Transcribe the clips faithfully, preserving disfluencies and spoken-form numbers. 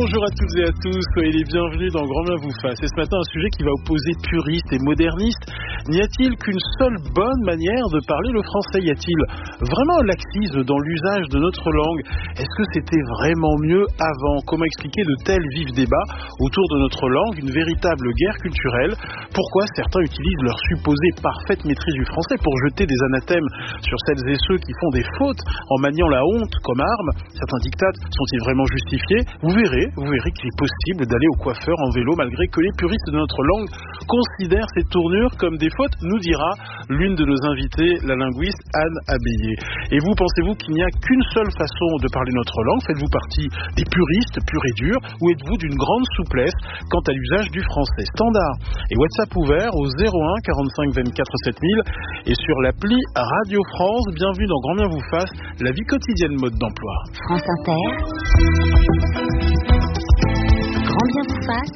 Bonjour à toutes et à tous, soyez les bienvenus dans Grand Bien vous fasse. Et ce matin, un sujet qui va opposer puristes et modernistes. N'y a-t-il qu'une seule bonne manière de parler le français? Y a-t-il vraiment un laxisme dans l'usage de notre langue? Est-ce que c'était vraiment mieux avant? Comment expliquer de tels vifs débats autour de notre langue, une véritable guerre culturelle? Pourquoi certains utilisent leur supposée parfaite maîtrise du français pour jeter des anathèmes sur celles et ceux qui font des fautes en maniant la honte comme arme? Certains dictats sont-ils vraiment justifiés? Vous verrez, vous verrez qu'il est possible d'aller au coiffeur en vélo malgré que les puristes de notre langue considèrent ces tournures comme des fautes, nous dira l'une de nos invitées, la linguiste Anne Abéillé. Et vous, pensez-vous qu'il n'y a qu'une seule façon de parler notre langue? Faites-vous partie des puristes purs et durs ou êtes-vous d'une grande souplesse quant à l'usage du français? Standard et WhatsApp ouvert au zéro un quarante-cinq vingt-quatre sept mille et sur l'appli Radio France. Bienvenue dans Grand Bien vous fasse, la vie quotidienne mode d'emploi. France Inter, Grand Bien vous fasse,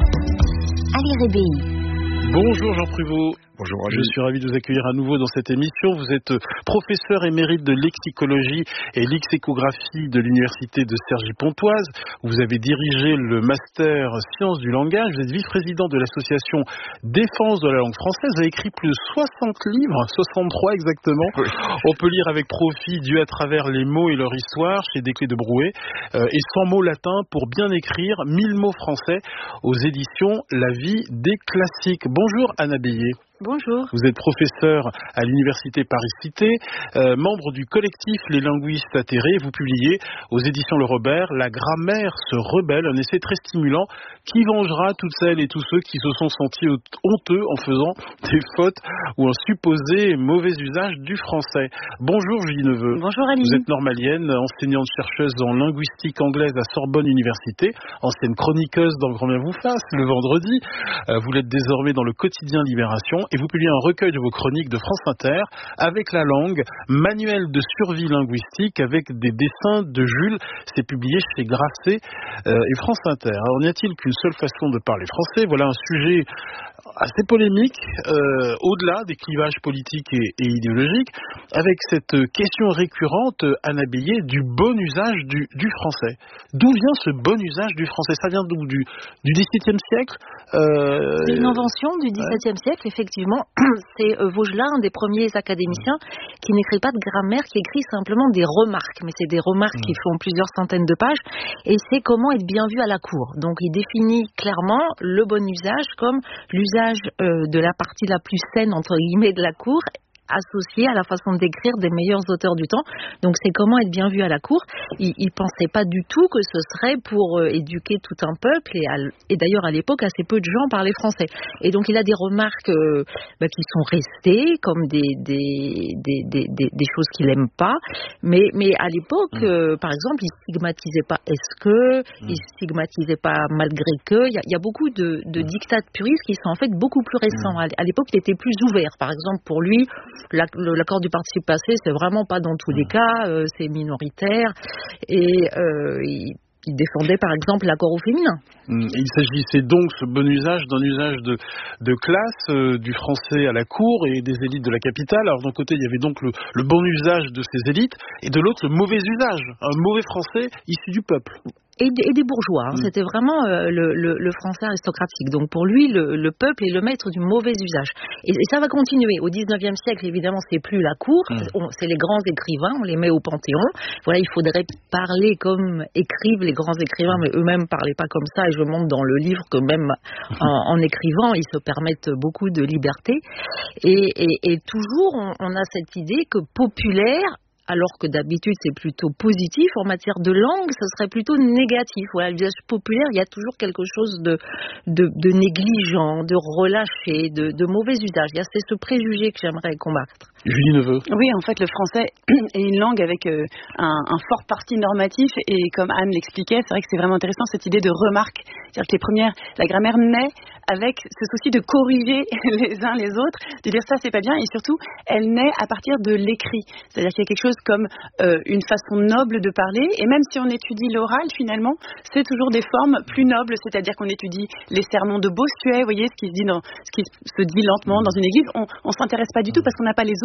Ali Rébéi. Bonjour Jean Pruvot. Bonjour, je suis ravi de vous accueillir à nouveau dans cette émission. Vous êtes professeur émérite de lexicologie et lexicographiie de l'université de Cergy-Pontoise. Vous avez dirigé le master sciences du langage. Vous êtes vice-président de l'association Défense de la langue française. Vous avez écrit plus de soixante livres, soixante-trois exactement. Oui. On peut lire avec profit Dieu à travers les mots et leur histoire chez Desclés de Brouet euh, et cent mots latins pour bien écrire mille mots français aux éditions La vie des classiques. Bonjour Anne Abéillé. Bonjour. Vous êtes professeur à l'université Paris-Cité, euh, membre du collectif Les Linguistes Atterrés. Vous publiez aux éditions Le Robert La grammaire se rebelle, un essai très stimulant qui vengera toutes celles et tous ceux qui se sont sentis honteux en faisant des fautes ou un supposé mauvais usage du français. Bonjour Julie Neveu. Bonjour Ali. Vous êtes normalienne, enseignante chercheuse en linguistique anglaise à Sorbonne Université, ancienne chroniqueuse dans Grand Bien vous fasse le vendredi. Euh, vous l'êtes désormais dans le quotidien Libération. Et vous publiez un recueil de vos chroniques de France Inter, Avec la langue, manuel de survie linguistique avec des dessins de Jules. C'est publié chez Grasset euh, et France Inter. Alors, n'y a-t-il qu'une seule façon de parler français? Voilà un sujet assez polémique, euh, au-delà des clivages politiques et, et idéologiques, avec cette question récurrente, Anne Abéillé, du bon usage du, du français. D'où vient ce bon usage du français? Ça vient d'où? Du, du dix-septième siècle euh... C'est une invention du dix-septième ouais. siècle, effectivement. C'est euh, Vaugelas, un des premiers académiciens, qui n'écrit pas de grammaire, qui écrit simplement des remarques. Mais c'est des remarques mmh. qui font plusieurs centaines de pages. Et c'est comment être bien vu à la cour. Donc il définit clairement le bon usage comme l'usage euh, de la partie la plus saine, entre guillemets, de la cour, associé à la façon d'écrire des meilleurs auteurs du temps. Donc c'est comment être bien vu à la cour. Il ne pensait pas du tout que ce serait pour euh, éduquer tout un peuple et, à, et d'ailleurs à l'époque assez peu de gens parlaient français. Et donc il a des remarques euh, bah, qui sont restées comme des, des, des, des, des, des choses qu'il n'aime pas. Mais, mais à l'époque, mmh. euh, par exemple, il stigmatisait pas est-ce que, mmh. il stigmatisait pas malgré que. Il y a, il y a beaucoup de, de dictats puristes qui sont en fait beaucoup plus récents. Mmh. À, à l'époque, il était plus ouvert. Par exemple, pour lui, l'accord du participe passé, c'est vraiment pas dans tous les cas, euh, c'est minoritaire et euh, il, il défendait par exemple l'accord au féminin. Il s'agissait donc, ce bon usage, d'un usage de, de classe, euh, du français à la cour et des élites de la capitale. Alors d'un côté, il y avait donc le, le bon usage de ces élites et de l'autre, le mauvais usage, un mauvais français issu du peuple. Et, et des bourgeois, hein. mmh. C'était vraiment euh, le, le, le français aristocratique. Donc pour lui, le, le peuple est le maître du mauvais usage. Et, et ça va continuer. Au dix-neuvième siècle, évidemment, c'est plus la cour, mmh. on, c'est les grands écrivains, on les met au Panthéon. Voilà, il faudrait parler comme écrivent les grands écrivains, mais eux-mêmes parlaient pas comme ça. Et je montre dans le livre que même en, en écrivant, ils se permettent beaucoup de liberté. Et, et, et toujours, on, on a cette idée que populaire, alors que d'habitude c'est plutôt positif, en matière de langue, ce serait plutôt négatif. Voilà, l'usage populaire, il y a toujours quelque chose de, de, de négligent, de relâché, de, de mauvais usage. Il y a c'est ce préjugé que j'aimerais combattre. Julie Neveu. Oui, en fait, le français est une langue avec euh, un, un fort parti normatif et comme Anne l'expliquait, c'est vrai que c'est vraiment intéressant cette idée de remarque. C'est-à-dire que les premières, la grammaire naît avec ce souci de corriger les uns les autres, de dire ça c'est pas bien et surtout, elle naît à partir de l'écrit. C'est-à-dire qu'il y a quelque chose comme euh, une façon noble de parler et même si on étudie l'oral finalement, c'est toujours des formes plus nobles, c'est-à-dire qu'on étudie les sermons de Bossuet, vous voyez, ce qui se dit, dans, ce qui se dit lentement dans une église, on ne s'intéresse pas du tout parce qu'on n'a pas les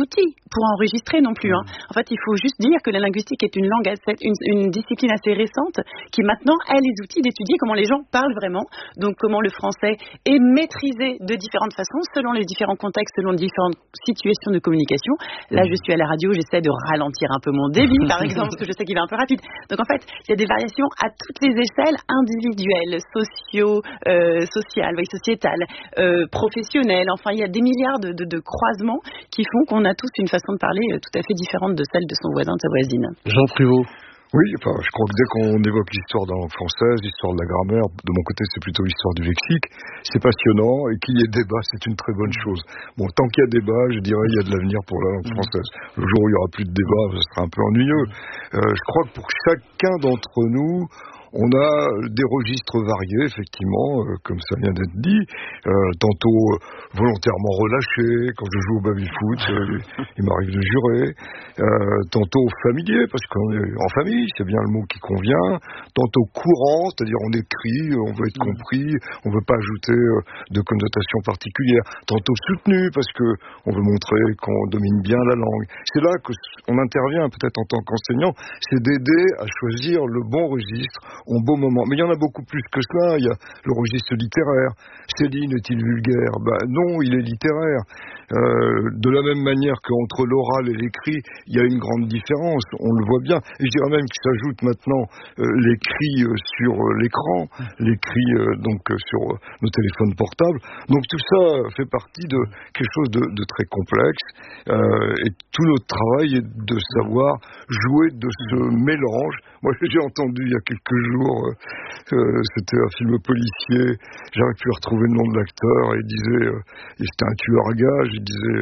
outils pour enregistrer non plus. Hein. En fait, il faut juste dire que la linguistique est une langue, assez, une, une discipline assez récente qui maintenant a les outils d'étudier comment les gens parlent vraiment, donc comment le français est maîtrisé de différentes façons, selon les différents contextes, selon différentes situations de communication. Là, je suis à la radio, j'essaie de ralentir un peu mon débit, par exemple, parce que je sais qu'il va un peu rapide. Donc en fait, il y a des variations à toutes les échelles, individuelles, socio, euh, sociales, oui, sociétales, euh, professionnelles. Enfin, il y a des milliards de, de, de croisements qui font qu'on a tous une façon de parler tout à fait différente de celle de son voisin, de sa voisine. Jean Privot. Oui, enfin, je crois que dès qu'on évoque l'histoire de la langue française, l'histoire de la grammaire, de mon côté, c'est plutôt l'histoire du lexique. C'est passionnant et qu'il y ait débat, c'est une très bonne chose. Bon, tant qu'il y a débat, je dirais, il y a de l'avenir pour la langue française. Le jour où il y aura plus de débat, ce sera un peu ennuyeux. Euh, je crois que pour chacun d'entre nous, on a des registres variés, effectivement, euh, comme ça vient d'être dit, euh, tantôt euh, volontairement relâchés, quand je joue au baby-foot, euh, il m'arrive de jurer, euh, tantôt familier, parce qu'on est en famille, c'est bien le mot qui convient, tantôt courant, c'est-à-dire on écrit, on veut être compris, on veut pas ajouter euh, de connotations particulières, tantôt soutenu, parce que on veut montrer qu'on domine bien la langue. C'est là qu'on intervient, peut-être en tant qu'enseignant, c'est d'aider à choisir le bon registre, en beau moment. Mais il y en a beaucoup plus que cela. Il y a le registre littéraire. Céline est-il vulgaire? Ben non, il est littéraire. Euh, de la même manière qu'entre l'oral et l'écrit, il y a une grande différence. On le voit bien. Et je dirais même qu'il s'ajoute maintenant euh, l'écrit euh, sur euh, l'écran, l'écrit euh, donc euh, sur euh, nos téléphones portables. Donc tout ça fait partie de quelque chose de, de très complexe. Euh, et tout notre travail est de savoir jouer de ce mélange. Moi, j'ai entendu il y a quelques jours, euh, euh, c'était un film policier, j'arrive plus à retrouver le nom de l'acteur, et il disait, euh, il était un tueur à gages, il disait,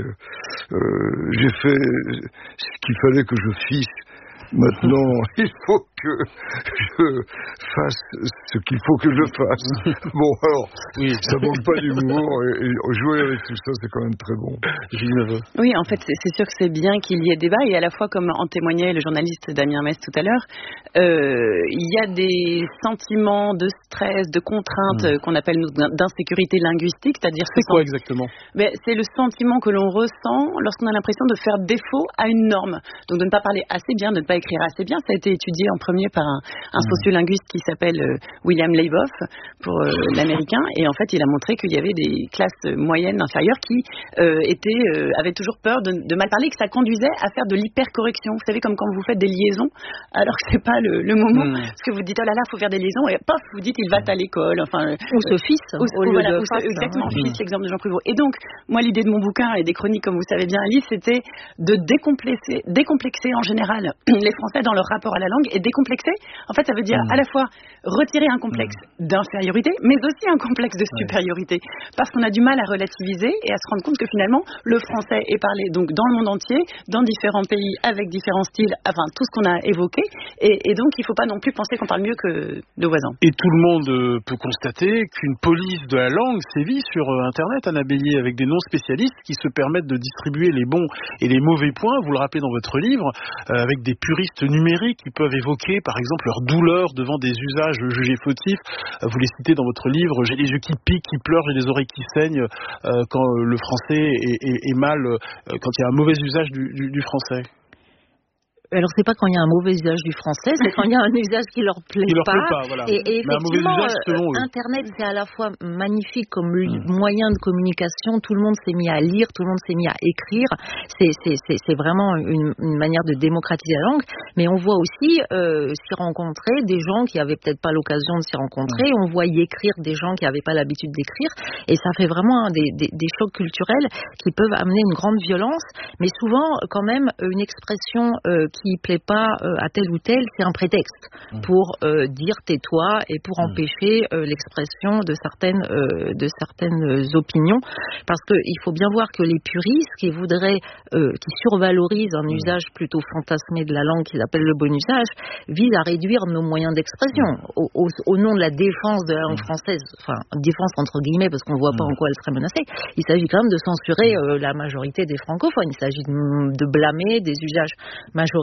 euh, j'ai fait ce qu'il fallait que je fisse, maintenant il faut que je fasse ce qu'il faut que je fasse. Bon, alors, oui, ça manque pas d'humour, et, et jouer avec tout ça, c'est quand même très bon. Oui, en fait, c'est, c'est sûr que c'est bien qu'il y ait débat, et à la fois, comme en témoignait le journaliste Damien Mess tout à l'heure, euh, il y a des sentiments de stress, de contrainte, mmh. qu'on appelle d'insécurité linguistique, c'est-à-dire... C'est quoi exactement? Ben, c'est le sentiment que l'on ressent lorsqu'on a l'impression de faire défaut à une norme. Donc de ne pas parler assez bien, de ne pas écrire assez bien. Ça a été étudié en premier par un, un sociolinguiste qui s'appelle euh, William Leiboff, pour euh, l'américain, et en fait il a montré qu'il y avait des classes moyennes inférieures qui euh, étaient, euh, avaient toujours peur de, de mal parler, et que ça conduisait à faire de l'hypercorrection. Vous savez, comme quand vous faites des liaisons alors que c'est pas le, le moment, mmh. parce que vous dites oh là là, faut faire des liaisons, et paf, vous dites il va à l'école, enfin ou ce fils, ou, au lieu voilà, de ou face, ce, exactement, hein. fils, l'exemple de Jean Privot. Et donc moi l'idée de mon bouquin et des chroniques, comme vous savez bien Alice, c'était de décomplexer, décomplexer en général les Français dans leur rapport à la langue, et décomplexer, en fait ça veut dire mmh. à la fois retirer un complexe mmh. d'infériorité, mais aussi un complexe de supériorité, ouais. parce qu'on a du mal à relativiser et à se rendre compte que finalement le français est parlé donc dans le monde entier, dans différents pays, avec différents styles, enfin tout ce qu'on a évoqué, et, et donc il ne faut pas non plus penser qu'on parle mieux que de voisins. Et tout le monde euh, peut constater qu'une police de la langue sévit sur euh, Internet, Anna Bélier, avec des non-spécialistes qui se permettent de distribuer les bons et les mauvais points, vous le rappelez dans votre livre, euh, avec des puristes numériques qui peuvent évoquer par exemple leur douleur devant des usages jugés fautifs. Euh, vous les citez dans votre livre, j'ai les yeux qui piquent, qui pleurent, j'ai les oreilles qui saignent euh, quand euh, le français est, est, est mal, euh, quand il y a un mauvais usage du, du, du français. Alors c'est pas quand il y a un mauvais usage du français, c'est quand il y a un usage qui leur plaît qui leur pas. Plaît pas voilà. Et, et effectivement, usage, selon eux. Internet c'est à la fois magnifique comme mmh. moyen de communication. Tout le monde s'est mis à lire, tout le monde s'est mis à écrire. C'est, c'est, c'est, c'est vraiment une, une manière de démocratiser la langue. Mais on voit aussi euh, s'y rencontrer des gens qui avaient peut-être pas l'occasion de s'y rencontrer. Mmh. On voit y écrire des gens qui n'avaient pas l'habitude d'écrire. Et ça fait vraiment des, des, des chocs culturels qui peuvent amener une grande violence. Mais souvent, quand même, une expression euh, qui plaît pas à tel ou tel, c'est un prétexte mmh. pour euh, dire tais-toi et pour mmh. empêcher euh, l'expression de certaines euh, de certaines opinions, parce que il faut bien voir que les puristes qui voudraient euh, qui survalorisent un mmh. usage plutôt fantasmé de la langue qu'ils appellent le bon usage, visent à réduire nos moyens d'expression mmh. au, au, au nom de la défense de la langue mmh. française, enfin défense entre guillemets parce qu'on voit pas mmh. en quoi elle serait menacée. Il s'agit quand même de censurer euh, la majorité des francophones, il s'agit de, de blâmer des usages majoritaires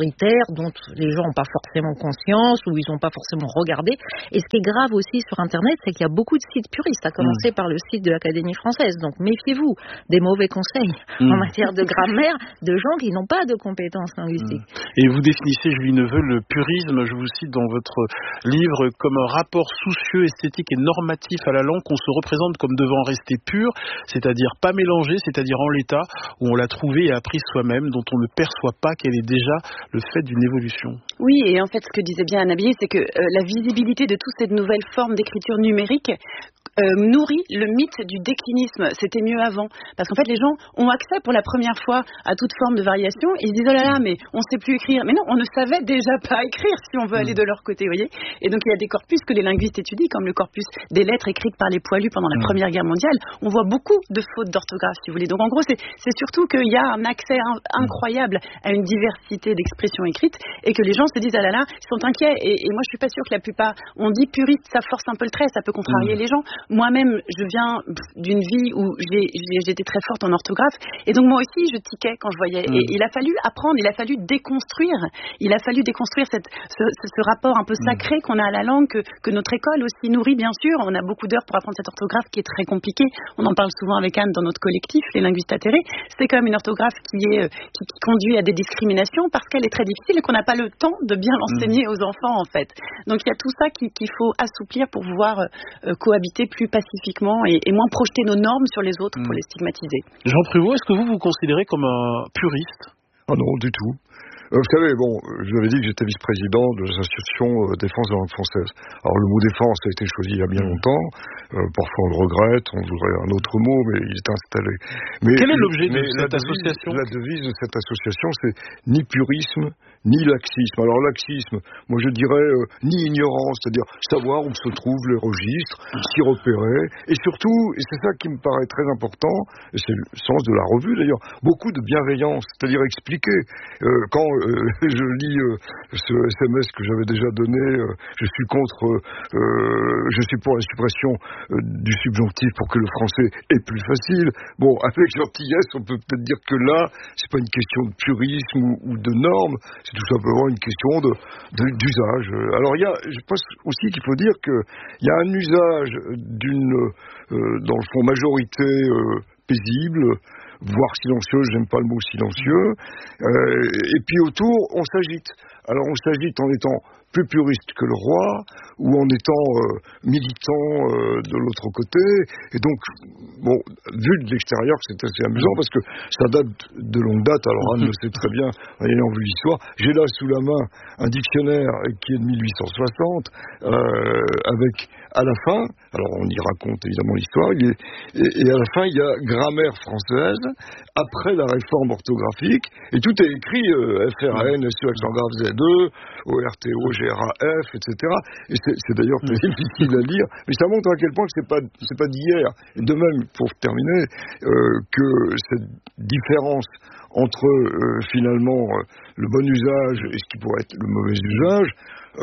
critères dont les gens n'ont pas forcément conscience ou ils n'ont pas forcément regardé. Et ce qui est grave aussi sur Internet, c'est qu'il y a beaucoup de sites puristes, à commencer mmh. par le site de l'Académie française. Donc méfiez-vous des mauvais conseils mmh. en matière de grammaire de gens qui n'ont pas de compétences linguistiques. Mmh. Et vous définissez, Julie Neveu, le purisme, je vous cite dans votre livre, comme un rapport soucieux, esthétique et normatif à la langue qu'on se représente comme devant rester pure, c'est-à-dire pas mélangée, c'est-à-dire en l'état où on l'a trouvée et apprise soi-même, dont on ne perçoit pas qu'elle est déjà le fait d'une évolution. Oui, et en fait, ce que disait bien Anna Billet, c'est que euh, la visibilité de toutes ces nouvelles formes d'écriture numérique Euh, nourrit le mythe du déclinisme. C'était mieux avant. Parce qu'en fait, les gens ont accès pour la première fois à toute forme de variation. Ils se disent, oh là là, mais on ne sait plus écrire. Mais non, on ne savait déjà pas écrire si on veut aller de leur côté, vous voyez. Et donc, il y a des corpus que les linguistes étudient, comme le corpus des lettres écrites par les poilus pendant la Première Guerre mondiale. On voit beaucoup de fautes d'orthographe, si vous voulez. Donc, en gros, c'est, c'est surtout qu'il y a un accès in- incroyable à une diversité d'expressions écrites et que les gens se disent, ah là là, ils sont inquiets. Et, et moi, je suis pas sûre que la plupart, on dit puriste, ça force un peu le trait, ça peut contrarier mmh. les gens. Moi-même, je viens d'une vie où j'ai, j'ai, j'étais très forte en orthographe, et donc moi aussi, je tiquais quand je voyais. Mmh. Et il a fallu apprendre, il a fallu déconstruire, il a fallu déconstruire cette, ce, ce rapport un peu sacré mmh. qu'on a à la langue, que, que notre école aussi nourrit, bien sûr. On a beaucoup d'heures pour apprendre cette orthographe qui est très compliquée. On en parle souvent avec Anne dans notre collectif, les linguistes atterrés. C'est quand même une orthographe qui, est, qui, qui conduit à des discriminations parce qu'elle est très difficile et qu'on n'a pas le temps de bien l'enseigner mmh. aux enfants, en fait. Donc il y a tout ça qui, qu'il faut assouplir pour pouvoir euh, cohabiter plus pacifiquement et, et moins projeter nos normes sur les autres mmh. pour les stigmatiser. Jean Pruvot, est-ce que vous vous considérez comme un puriste ? Ah non, du tout. Euh, vous savez, bon, je vous avais dit que j'étais vice-président de l'association euh, Défense de la langue française. Alors le mot défense a été choisi il y a bien longtemps. Euh, parfois on le regrette, on voudrait un autre mot, mais il est installé. Mais, Quel est l'objet de cette devise, association ? La devise de cette association, c'est ni purisme, ni laxisme. Alors laxisme, moi je dirais euh, ni ignorance, c'est-à-dire savoir où se trouvent les registres, s'y repérer, et surtout, et c'est ça qui me paraît très important, et c'est le sens de la revue d'ailleurs, beaucoup de bienveillance, c'est-à-dire expliquer. Euh, quand euh, je lis euh, ce S M S que j'avais déjà donné, euh, je suis contre, euh, je suis pour la suppression euh, du subjonctif pour que le français est plus facile. Bon, avec gentillesse, on peut peut-être dire que là, c'est pas une question de purisme ou, ou de normes, c'est tout simplement une question de, de, d'usage. Alors il y a, je pense aussi qu'il faut dire qu'il y a un usage d'une, euh, dans le fond, majorité euh, paisible, voire silencieuse, j'aime pas le mot silencieux, euh, et puis autour, on s'agite. Alors on s'agite en étant plus puriste que le roi, ou en étant euh, militant euh, de l'autre côté, et donc, bon, vu de l'extérieur, c'est assez amusant, parce que ça date de longue date, alors Anne le sait très bien, en ayant vu l'histoire, j'ai là sous la main un dictionnaire qui est de mille huit cent soixante, euh, avec, à la fin, alors on y raconte évidemment l'histoire, il est, et, et à la fin, il y a grammaire française, après la réforme orthographique, et tout est écrit, euh, F R A N, S E, accent grave Z E, O R T O, G R A F, et cetera. Et c'est, c'est d'ailleurs très difficile à lire, mais ça montre à quel point que c'est pas, c'est pas d'hier. Et de même, pour terminer, euh, que cette différence entre euh, finalement euh, le bon usage et ce qui pourrait être le mauvais usage, euh,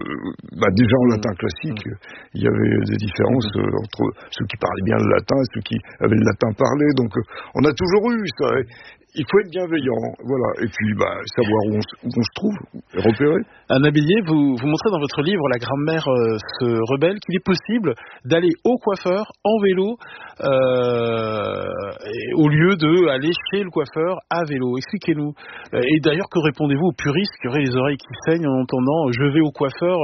bah déjà en latin classique, il y avait des différences euh, entre ceux qui parlaient bien le latin et ceux qui avaient le latin parlé. Donc euh, on a toujours eu ça. Et il faut être bienveillant, voilà. Et puis bah, savoir où on, où on se trouve, repérer. Anna Billet, vous, vous montrez dans votre livre La grammaire euh, se rebelle qu'il est possible d'aller au coiffeur en vélo euh, et, au lieu de aller chez le coiffeur à vélo. Expliquez-nous. Et d'ailleurs, que répondez-vous aux puristes qui auraient les oreilles qui saignent en entendant je vais au coiffeur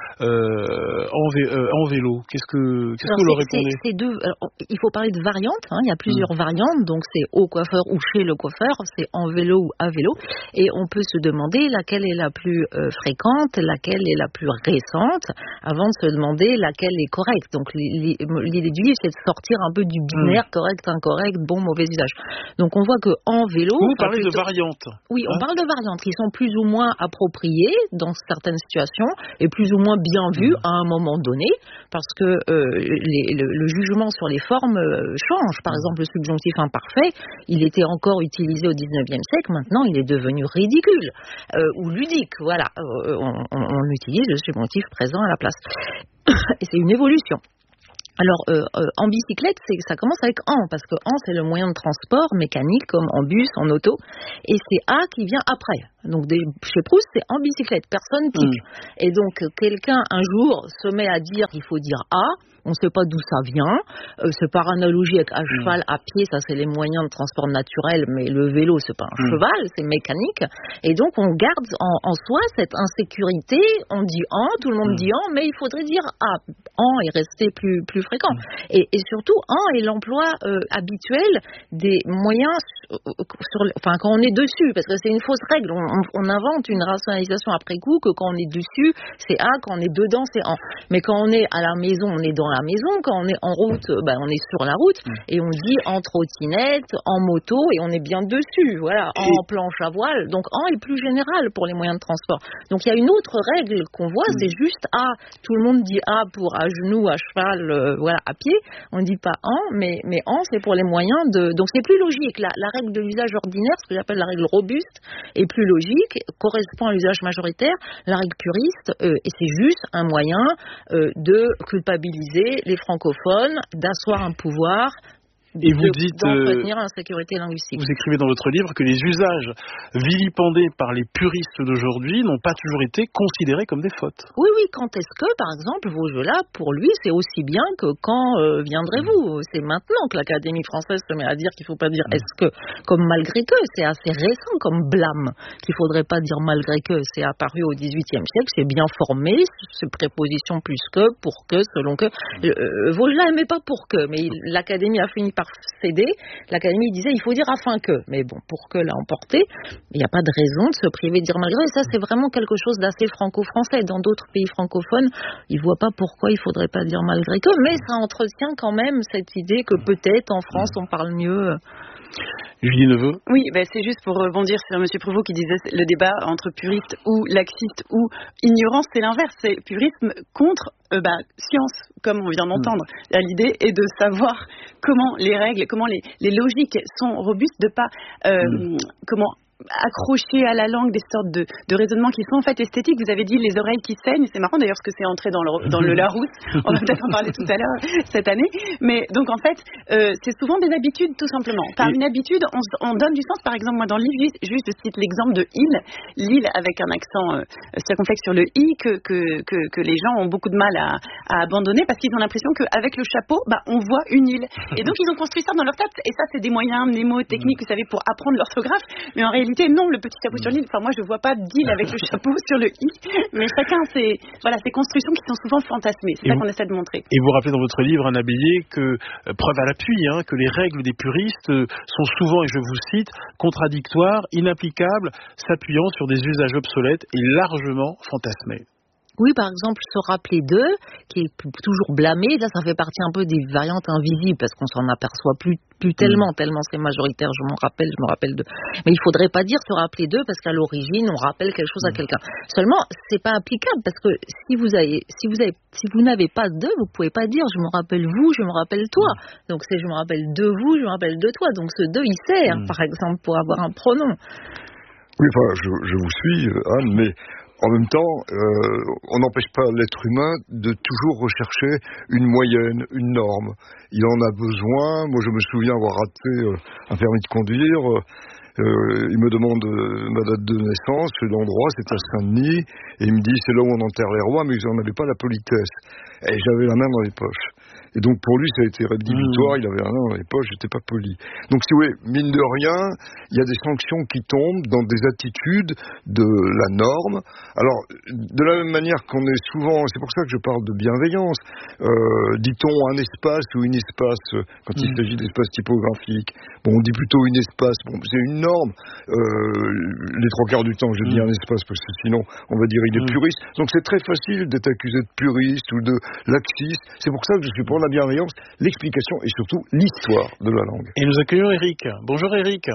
euh, en, vé, euh, en vélo? Qu'est-ce que, qu'est-ce alors, que vous leur répondez? c'est, c'est deux, alors, il faut parler de variantes, hein, il y a plusieurs mmh. variantes, donc c'est au coiffeur ou chez le coiffeur, c'est en vélo ou à vélo, et on peut se demander laquelle est la plus euh, fréquente, laquelle est la plus récente, avant de se demander laquelle est correcte. Donc l'idée du livre, c'est de sortir un peu du binaire, mmh. correct, incorrect, bon, mauvais usage. Donc on voit que en vélo... Vous parlez plutôt... de variantes. Oui, on hein? parle de variantes qui sont plus ou moins appropriées dans certaines situations et plus ou moins bien vues mmh. à un moment donné, parce que euh, les, le, le jugement sur les formes euh, change. Par exemple, le subjonctif imparfait, il était encore utilisé au dix-neuvième siècle, maintenant il est devenu ridicule euh, ou ludique. Voilà, euh, on, on, on utilise le subjonctif présent à la place. Et c'est une évolution. Alors, euh, euh, en bicyclette, c'est, ça commence avec en, parce que en, c'est le moyen de transport mécanique, comme en bus, en auto, et c'est a qui vient après. Donc des, chez Proust, c'est en bicyclette, personne pique. Mmh. Et donc quelqu'un un jour se met à dire qu'il faut dire A. On ne sait pas d'où ça vient. Euh, c'est par analogie avec à cheval, à pied, ça c'est les moyens de transport naturel, mais le vélo c'est pas un mmh. cheval, c'est mécanique. Et donc on garde en, en soi cette insécurité. On dit en, tout le monde mmh. dit en, mais il faudrait dire a. En est resté plus plus fréquent. Mmh. Et, et surtout en est l'emploi euh, habituel des moyens sur, sur, enfin quand on est dessus, parce que c'est une fausse règle. On, on, on invente une rationalisation après coup que quand on est dessus c'est a, quand on est dedans c'est en. Mais quand on est à la maison, on est dans la maison, quand on est en route, ben on est sur la route mmh. et on dit en trottinette, en moto et on est bien dessus, voilà, en et... planche à voile. Donc en est plus général pour les moyens de transport. Donc il y a une autre règle qu'on voit, mmh. c'est juste a. Tout le monde dit a pour à genoux, à cheval, euh, voilà, à pied. On ne dit pas en, mais mais en c'est pour les moyens de. Donc c'est plus logique. La, la règle de l'usage ordinaire, ce que j'appelle la règle robuste, est plus logique, correspond à l'usage majoritaire. La règle puriste, euh, et c'est juste un moyen euh, de culpabiliser les francophones, d'asseoir un pouvoir, et vous de, dites, d'entretenir l'insécurité linguistique. Vous écrivez dans votre livre que les usages vilipendés par les puristes d'aujourd'hui n'ont pas toujours été considérés comme des fautes. Oui, oui, quand est-ce que, par exemple, vos jeux-là, pour lui, c'est aussi bien que quand euh, viendrez-vous ? C'est maintenant que l'Académie française se met à dire qu'il ne faut pas dire « est-ce que », comme « malgré que », c'est assez récent comme blâme, qu'il ne faudrait pas dire « malgré que », c'est apparu au dix-huitième siècle, c'est bien formé, c'est préposition plus que, pour que, selon que. Euh, Vaugelas n'aimait pas pour que, mais il, l'Académie a fini par céder. L'Académie disait il faut dire afin que, mais bon, pour que l'a emporté, il n'y a pas de raison de se priver de dire malgré, et ça c'est vraiment quelque chose d'assez franco-français. Dans d'autres pays francophones, ils ne voient pas pourquoi il ne faudrait pas dire malgré que, mais ça entretient quand même cette idée que peut-être en France on parle mieux. Julie Neveu. Oui, bah c'est juste pour rebondir sur M. Prévost qui disait le débat entre puriste ou laxiste ou ignorance, c'est l'inverse, c'est purisme contre euh, bah, science, comme on vient d'entendre. Mmh. L'idée est de savoir comment les règles, comment les, les logiques sont robustes, de pas euh, mmh. comment accrocher à la langue des sortes de, de raisonnements qui sont en fait esthétiques. Vous avez dit les oreilles qui saignent, c'est marrant d'ailleurs parce que c'est entré dans le, dans le Larousse, on va peut-être en parler tout à l'heure cette année, mais donc en fait euh, c'est souvent des habitudes tout simplement. Par une habitude on, on donne du sens, par exemple moi dans le livre juste je cite l'exemple de île, l'île avec un accent euh, circonflexe sur le i que, que, que, que les gens ont beaucoup de mal à, à abandonner parce qu'ils ont l'impression qu'avec le chapeau bah, on voit une île et donc ils ont construit ça dans leur tête et ça c'est des moyens mnémotechniques vous savez pour apprendre l'orthographe, mais en réalité non, le petit chapeau sur l'île, enfin moi je vois pas d'île avec le chapeau sur le i, mais chacun c'est voilà ces constructions qui sont souvent fantasmées, c'est et ça vous, qu'on essaie de montrer. Et vous rappelez dans votre livre un habillé que euh, preuve à l'appui hein, que les règles des puristes euh, sont souvent, et je vous cite, contradictoires, inapplicables, s'appuyant sur des usages obsolètes et largement fantasmés. Oui, par exemple, se rappeler d'eux, qui est toujours blâmé, là, ça fait partie un peu des variantes invisibles, parce qu'on s'en aperçoit plus, plus tellement, mmh. tellement c'est majoritaire, je m'en rappelle, je me rappelle d'eux. Mais il faudrait pas dire se rappeler d'eux, parce qu'à l'origine, on rappelle quelque chose à quelqu'un. Seulement, c'est pas applicable, parce que si vous avez, si vous avez, si vous n'avez pas d'eux, vous pouvez pas dire je me rappelle vous, je me rappelle toi. Donc c'est je me rappelle de vous, je me rappelle de toi. Donc ce de, il sert, mmh. par exemple, pour avoir un pronom. Oui, enfin, je, je vous suis, Anne, mais en même temps, euh, on n'empêche pas l'être humain de toujours rechercher une moyenne, une norme. Il en a besoin. Moi, je me souviens avoir raté euh, un permis de conduire. Euh, il me demande euh, ma date de naissance, l'endroit, c'est à Saint-Denis. Et il me dit, c'est là où on enterre les rois, mais j'en avais pas la politesse. Et j'avais la main dans les poches. Et donc pour lui, ça a été rédhibitoire, mmh. il avait la main dans les poches, j'étais pas poli. Donc si vous voulez, mine de rien, il y a des sanctions qui tombent dans des attitudes de la norme. Alors, de la même manière qu'on est souvent, c'est pour ça que je parle de bienveillance, euh, dit-on un espace ou une espace, quand mmh. il s'agit d'espace typographique, bon, on dit plutôt une espace, bon, c'est une norme, euh, les trois quarts du temps, je dis mmh. un espace, parce que sinon, on va dire il est mmh. puriste. Donc c'est très facile d'être accusé de puriste ou de laxiste, c'est pour ça que je suis pour la bienveillance, l'explication et surtout l'histoire de la langue. Et nous accueillons Eric. Bonjour Eric.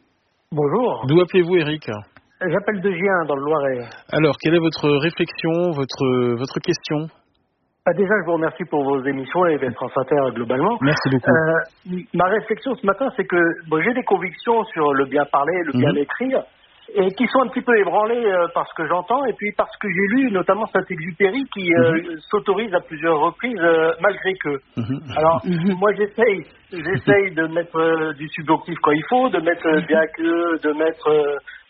Bonjour. D'où appelez-vous Eric ? J'appelle de Gien dans le Loiret. Alors, quelle est votre réflexion, votre, votre question ? Ah, déjà, je vous remercie pour vos émissions et d'être France Inter globalement. Merci beaucoup. Euh, ma réflexion ce matin, c'est que bon, j'ai des convictions sur le bien parler, le bien mmh. écrire, et qui sont un petit peu ébranlées euh, par ce que j'entends, et puis parce que j'ai lu notamment Saint-Exupéry qui euh, mmh. s'autorise à plusieurs reprises euh, malgré que. Mmh. Alors, mmh. moi j'essaye, j'essaye de mettre euh, du subjonctif quand il faut, de mettre euh, bien que, de mettre euh,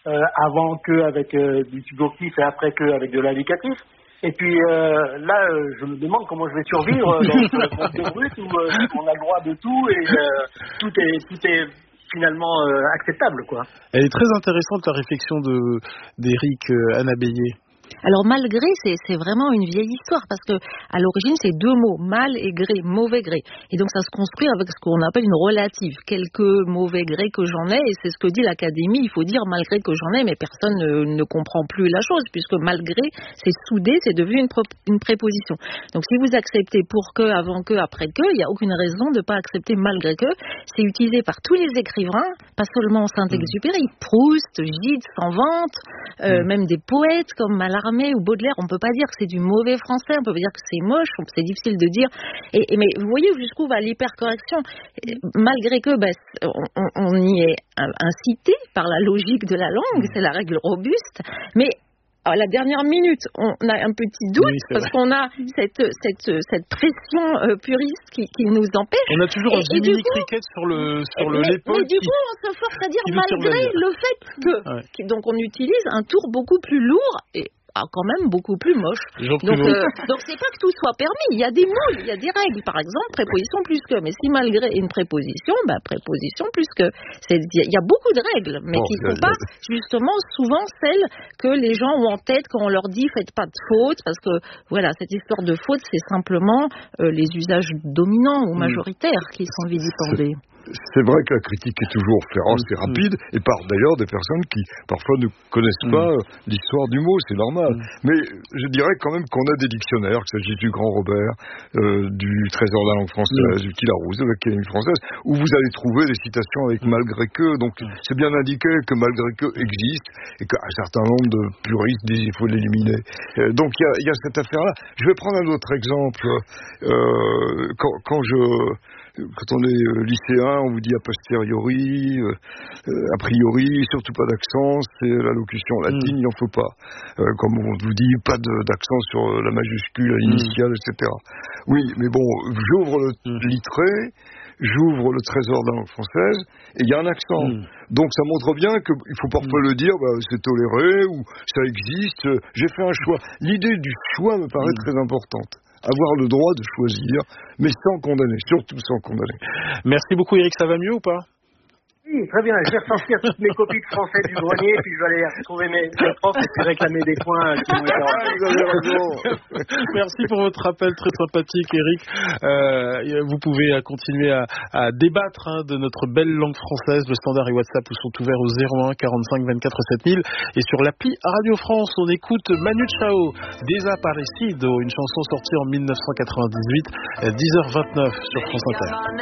euh, avant que avec euh, du subjonctif et après que avec de l'indicatif. Et puis euh, là, euh, je me demande comment je vais survivre euh, dans ce monde de brut où euh, on a le droit de tout et euh, tout est tout est finalement euh, acceptable, quoi. Elle est très intéressante, la réflexion de d'Éric euh, Anabéier. Alors malgré, c'est, c'est vraiment une vieille histoire parce que à l'origine c'est deux mots, mal et gré, mauvais gré. Et donc ça se construit avec ce qu'on appelle une relative. Quelques mauvais grés que j'en ai, et c'est ce que dit l'Académie, il faut dire malgré que j'en ai, mais personne ne, ne comprend plus la chose puisque malgré, c'est soudé, c'est devenu une, pro, une préposition. Donc si vous acceptez pour que, avant que, après que, il n'y a aucune raison de ne pas accepter malgré que. C'est utilisé par tous les écrivains, pas seulement Saint-Exupéry, Proust, Gide, Sans Vente, euh, mmh. même des poètes comme Mallarmé ou Baudelaire. On peut pas dire que c'est du mauvais français, on peut dire que c'est moche, c'est difficile de dire. Et, et mais vous voyez jusqu'où va l'hypercorrection. Malgré que ben, on, on y est incité par la logique de la langue, c'est la règle robuste, mais à la dernière minute, on a un petit doute oui, parce vrai. qu'on a cette, cette, cette pression euh, puriste qui, qui nous empêche. On a toujours et, un Jiminy Cricket sur le sur le mais, l'épaule. Mais du qui, coup, on se force à dire malgré le fait que. Ouais. Qui, donc, on utilise un tour beaucoup plus lourd et ah, quand même beaucoup plus moche. Donc, euh, donc c'est pas que tout soit permis. Il y a des mots, il y a des règles. Par exemple, préposition plus que. Mais si malgré une préposition, bah préposition plus que. C'est, il y a beaucoup de règles, mais bon, qui ne sont pas justement souvent celles que les gens ont en tête quand on leur dit faites pas de faute, parce que voilà, cette histoire de faute, c'est simplement euh, les usages dominants ou majoritaires mmh. qui sont vilipendés. C'est vrai que la critique est toujours féroce et rapide, et par d'ailleurs des personnes qui parfois ne connaissent pas mmh. l'histoire du mot, c'est normal. Mmh. Mais je dirais quand même qu'on a des dictionnaires, qu'il s'agisse du Grand Robert, euh, du Trésor de la langue française, mmh. du Petit-Larousse, de l'Académie française, où vous allez trouver des citations avec mmh. malgré que, donc mmh. c'est bien indiqué que malgré que existe, et qu'un certain nombre de puristes disent qu'il faut l'éliminer. Euh, donc il y, y a cette affaire-là. Je vais prendre un autre exemple. Euh, quand, quand je... Quand on est lycéen, on vous dit a posteriori, euh, a priori, surtout pas d'accent, c'est la locution latine, mmh. il n'en faut pas. Euh, comme on vous dit, pas de, d'accent sur la majuscule, l'initiale, mmh. et cetera. Oui, mais bon, j'ouvre le mmh. littré, j'ouvre le Trésor de la langue française, et il y a un accent. Mmh. Donc ça montre bien qu'il faut parfois mmh. le dire, bah, c'est toléré, ou ça existe, j'ai fait un choix. L'idée du choix me paraît mmh. très importante. Avoir le droit de choisir, mais sans condamner, surtout sans condamner. Merci beaucoup Éric, ça va mieux ou pas ? Oui, très bien. Je vais ressortir toutes mes copies de français du grenier, puis je vais aller retrouver mes, mes profs et puis réclamer des points qui ont été Vous avez raison. Merci pour votre appel très sympathique, Éric. Euh, vous pouvez continuer à, à débattre hein, de notre belle langue française. Le standard et WhatsApp sont ouverts au zéro un quarante-cinq vingt-quatre sept mille. Et sur l'appli Radio France, on écoute Manu Chao, Desaparecido, une chanson sortie en dix-neuf cent quatre-vingt-dix-huit, dix heures vingt-neuf sur France Inter.